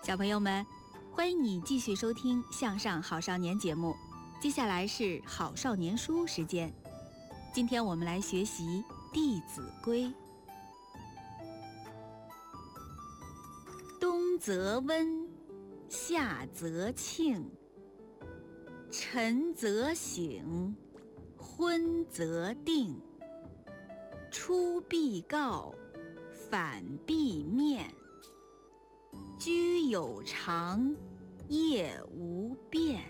小朋友们，欢迎你继续收听《向上好少年》节目。接下来是好少年书时间，今天我们来学习《弟子规》。冬则温，夏则庆，晨则省，昏则定。出必告，反必面。居有常，业无变。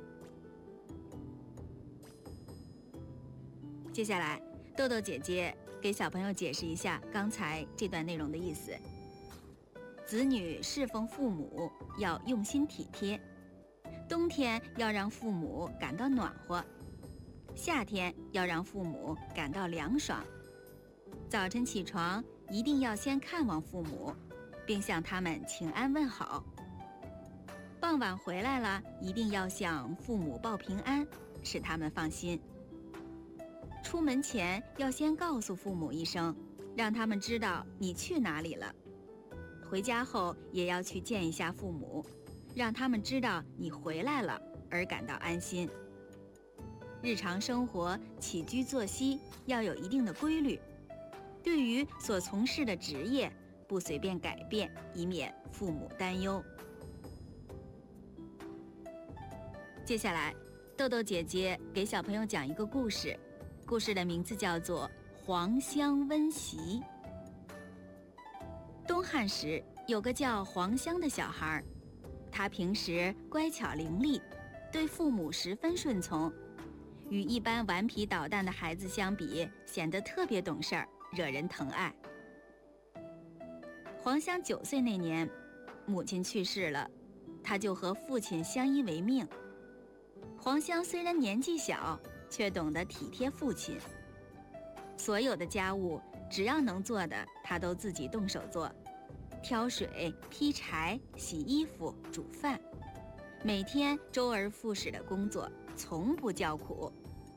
接下来，豆豆姐姐给小朋友解释一下刚才这段内容的意思。子女侍奉父母要用心体贴，冬天要让父母感到暖和，夏天要让父母感到凉爽。早晨起床一定要先看望父母，并向他们请安问好。傍晚回来了，一定要向父母报平安，使他们放心。出门前要先告诉父母一声，让他们知道你去哪里了。回家后也要去见一下父母，让他们知道你回来了而感到安心。日常生活起居作息要有一定的规律，对于所从事的职业不随便改变，以免父母担忧。接下来，豆豆姐姐给小朋友讲一个故事，故事的名字叫做《黄香温席》。东汉时，有个叫黄香的小孩，他平时乖巧伶俐，对父母十分顺从，与一般顽皮捣蛋的孩子相比，显得特别懂事儿，惹人疼爱。黄香9岁那年，母亲去世了，他就和父亲相依为命。黄香虽然年纪小，却懂得体贴父亲。所有的家务，只要能做的，他都自己动手做，挑水、劈柴、洗衣服、煮饭，每天周而复始的工作，从不叫苦。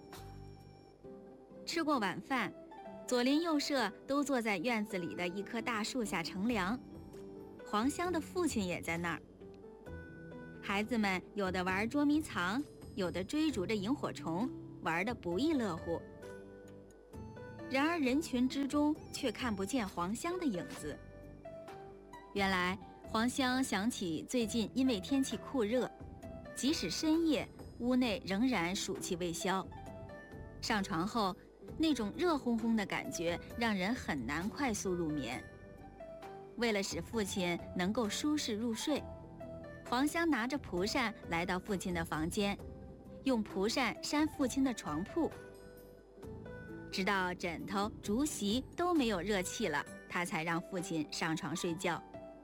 吃过晚饭，左邻右舍都坐在院子里的一棵大树下乘凉，黄香的父亲也在那儿。孩子们有的玩捉迷藏，有的追逐着萤火虫，玩得不亦乐乎。然而人群之中却看不见黄香的影子。原来黄香想起最近因为天气酷热，即使深夜，屋内仍然暑气未消。上床后，那种热烘烘的感觉让人很难快速入眠。为了使父亲能够舒适入睡，黄香拿着蒲扇来到父亲的房间，用蒲扇扇父亲的床铺，直到枕头、竹席都没有热气了，他才让父亲上床睡觉。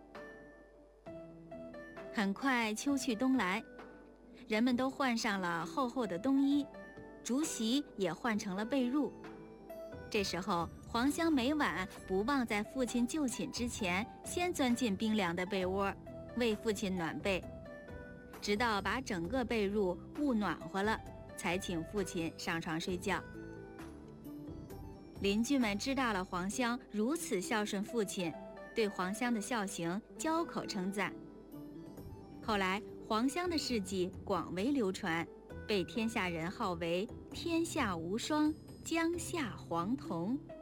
很快秋去冬来，人们都换上了厚厚的冬衣，竹席也换成了被褥。这时候，黄香每晚不忘在父亲就寝之前，先钻进冰凉的被窝，为父亲暖被，直到把整个被褥捂暖和了，才请父亲上床睡觉。邻居们知道了黄香如此孝顺父亲，对黄香的孝行交口称赞。后来，黄香的事迹广为流传，被天下人号为天下无双，江夏黄铜。